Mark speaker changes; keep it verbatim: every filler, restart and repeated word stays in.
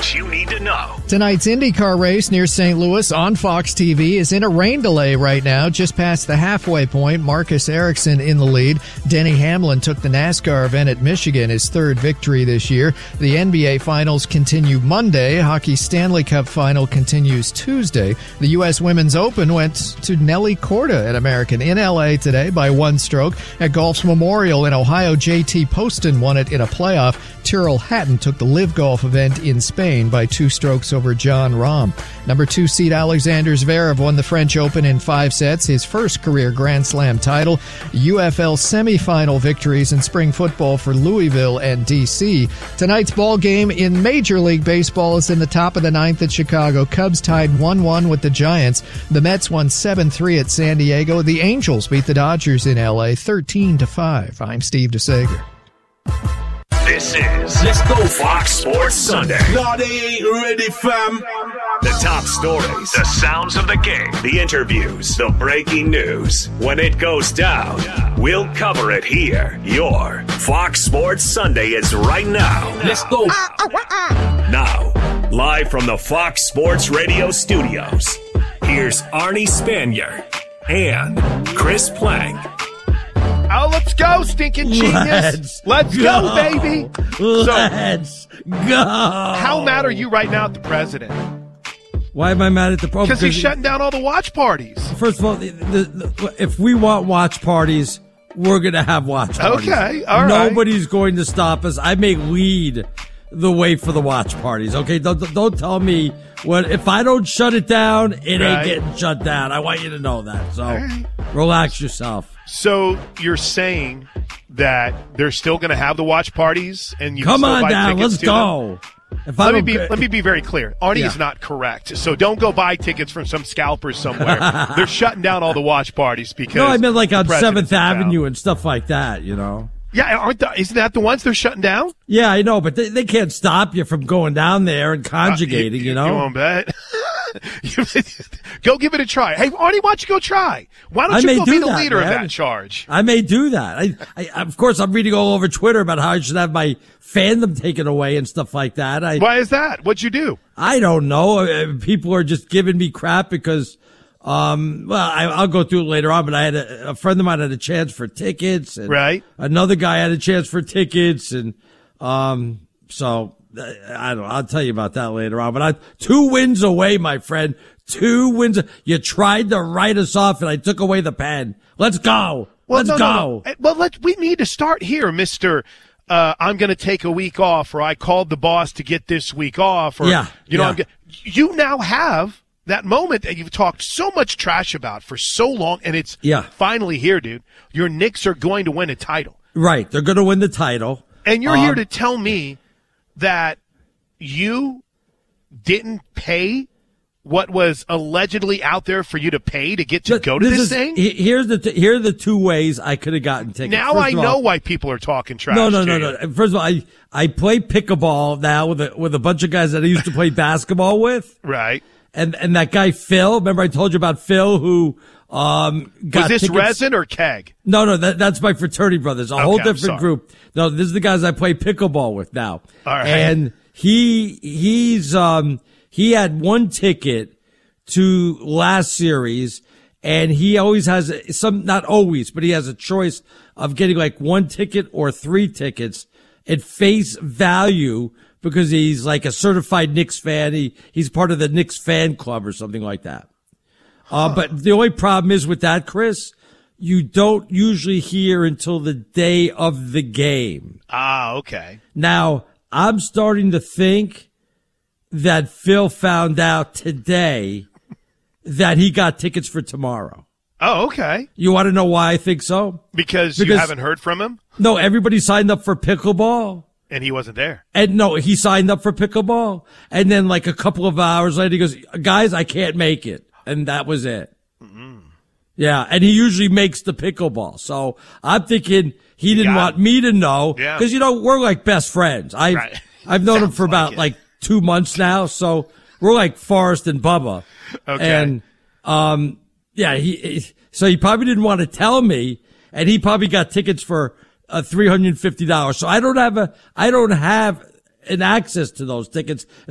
Speaker 1: what you need to know.
Speaker 2: Tonight's IndyCar race near Saint Louis on Fox T V is in a rain delay right now, just past the halfway point. Marcus Ericsson in the lead. Denny Hamlin took the NASCAR event at Michigan, his third victory this year. The N B A Finals continue Monday. Hockey Stanley Cup Final continues Tuesday. The U S Women's Open went to Nelly Korda at American in L A today by one stroke. At Golf's Memorial in Ohio, J T Poston won it in a playoff. Tyrrell Hatton took the Live Golf event in Spain by two strokes over John Rahm. Number two seed Alexander Zverev won the French Open in five sets, his first career Grand Slam title. U F L semifinal victories in spring football for Louisville and D C. Tonight's ball game in Major League Baseball is in the top of the ninth at Chicago. Cubs tied one one with the Giants. The Mets won seven three at San Diego. The Angels beat the Dodgers in L A thirteen to five. I'm Steve DeSager.
Speaker 1: This is Let's Go Fox Sports Sunday.
Speaker 3: No, they ain't ready, fam.
Speaker 1: The top stories, the sounds of the game, the interviews, the breaking news. When it goes down, we'll cover it here. Your Fox Sports Sunday is right now.
Speaker 3: Let's go.
Speaker 1: Now, live from the Fox Sports Radio studios, here's Arnie Spanier and Chris Plank.
Speaker 4: Oh, let's go, stinking genius.
Speaker 3: Let's,
Speaker 4: let's go. go, baby.
Speaker 3: Let's
Speaker 4: so,
Speaker 3: go.
Speaker 4: How mad are you right now at the president?
Speaker 3: Why am I mad at the president?
Speaker 4: Because he's shutting down all the watch parties.
Speaker 3: First of all, the, the, the, if we want watch parties, we're going to have watch parties.
Speaker 4: Okay, all right.
Speaker 3: Nobody's going to stop us. I may lead the way for the watch parties, okay? Don't, don't tell me what if I don't shut it down, it right. ain't getting shut down. I want you to know that. So right. relax yourself.
Speaker 4: So you're saying that they're still going to have the watch parties, and you
Speaker 3: come
Speaker 4: can still
Speaker 3: on
Speaker 4: buy
Speaker 3: down, let's go.
Speaker 4: If let me be let me be very clear. Arnie yeah. is not correct. So don't go buy tickets from some scalper somewhere. They're shutting down all the watch parties because
Speaker 3: no, I meant like on Seventh Avenue and stuff like that. You know.
Speaker 4: Yeah, aren't the, isn't that the ones they're shutting down?
Speaker 3: Yeah, I know, but they, they can't stop you from going down there and conjugating. Uh, you, you know.
Speaker 4: You won't bet. Go give it a try. Hey, Arnie, why don't you go try? Why don't you go be the that, leader man. of that charge?
Speaker 3: I may do that. I, I, of course, I'm reading all over Twitter about how I should have my fandom taken away and stuff like that. I,
Speaker 4: why is that? What'd you do?
Speaker 3: I don't know. People are just giving me crap because, um, well, I, I'll go through it later on, but I had a, a friend of mine had a chance for tickets. And
Speaker 4: right.
Speaker 3: Another guy had a chance for tickets. And, um, so. I don't know. I'll tell you about that later on. But I, two wins away, my friend. Two wins. You tried to write us off, and I took away the pen. Let's go.
Speaker 4: Well,
Speaker 3: Let's
Speaker 4: no,
Speaker 3: go.
Speaker 4: No, no. Well, let's. We need to start here, Mister Uh, I'm going to take a week off, or I called the boss to get this week off, or
Speaker 3: yeah,
Speaker 4: you know,
Speaker 3: yeah.
Speaker 4: I'm get, you now have that moment that you've talked so much trash about for so long, and it's
Speaker 3: yeah.
Speaker 4: finally here, dude. Your Knicks are going to win a title.
Speaker 3: Right. They're going to win the title.
Speaker 4: And you're
Speaker 3: um,
Speaker 4: here to tell me that you didn't pay what was allegedly out there for you to pay to get to go to this,
Speaker 3: this is,
Speaker 4: thing?
Speaker 3: Here's the t- here are the two ways I could have gotten tickets.
Speaker 4: Now
Speaker 3: First
Speaker 4: I
Speaker 3: all,
Speaker 4: know why people are talking trash.
Speaker 3: No, no,
Speaker 4: to
Speaker 3: no,
Speaker 4: you.
Speaker 3: no. First of all, I I play pickleball now with a with a bunch of guys that I used to play basketball with.
Speaker 4: Right.
Speaker 3: And and that guy Phil, remember I told you about Phil who um got
Speaker 4: Was this
Speaker 3: tickets?
Speaker 4: Resin or Keg?
Speaker 3: No, no, that, that's my fraternity brothers. A
Speaker 4: okay,
Speaker 3: whole different group. No, this is the guys I play pickleball with now.
Speaker 4: All right.
Speaker 3: And he he's um he had one ticket to last series, and he always has some, not always, but he has a choice of getting like one ticket or three tickets at face value because he's like a certified Knicks fan. He he's part of the Knicks fan club or something like that. Uh, huh. But the only problem is with that, Chris, you don't usually hear until the day of the game.
Speaker 4: Ah, okay.
Speaker 3: Now, I'm starting to think that Phil found out today that he got tickets for tomorrow.
Speaker 4: Oh, okay.
Speaker 3: You want to know why I think so?
Speaker 4: Because,
Speaker 3: because
Speaker 4: you haven't heard from him?
Speaker 3: No, everybody signed up for pickleball.
Speaker 4: And he wasn't there.
Speaker 3: And no, he signed up for pickleball. And then like a couple of hours later, he goes, guys, I can't make it. And that was it. Mm-hmm. Yeah. And he usually makes the pickleball. So I'm thinking he didn't want me to know.
Speaker 4: Yeah.
Speaker 3: Cause you know, we're like best friends. I've,
Speaker 4: right.
Speaker 3: I've known him for
Speaker 4: like
Speaker 3: about
Speaker 4: it.
Speaker 3: like two months now. So we're like Forrest and Bubba.
Speaker 4: Okay.
Speaker 3: And, um, yeah, he, so he probably didn't want to tell me, and he probably got tickets for uh, three hundred fifty dollars. So I don't have a, I don't have an access to those tickets.